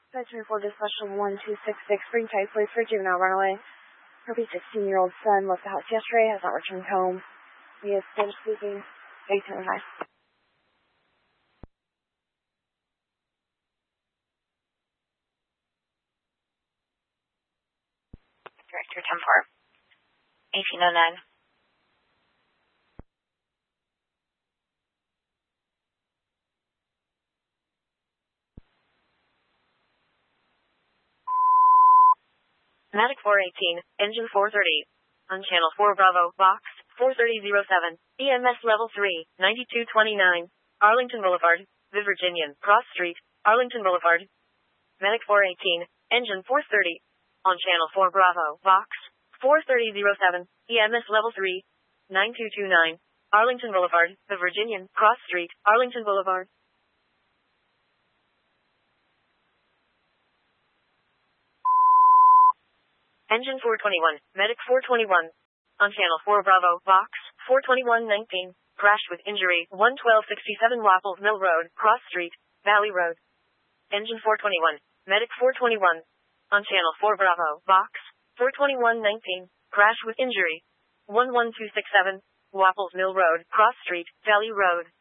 Veteran for the Special 1266 Spring Typhoid for juvenile runaway. Her 16-year-old son left the house yesterday, has not returned home. He is still sleeping. 1809. Director 10-4. 1809. Medic 418, engine 430. On channel 4 Bravo, box 43007. EMS level 3, 9229. Arlington Boulevard, the Virginian, Cross Street, Arlington Boulevard. Medic 418, engine 430. On channel 4 Bravo, box 43007. EMS level 3, 9229. Arlington Boulevard, the Virginian, Cross Street, Arlington Boulevard. Engine 421, Medic 421. On channel 4 Bravo, box 42119. Crash with injury, 11267 Wapples Mill Road, Cross Street, Valley Road. Engine 421, Medic 421. On channel 4 Bravo, box 42119. Crash with injury, 11267 Wapples Mill Road, Cross Street, Valley Road.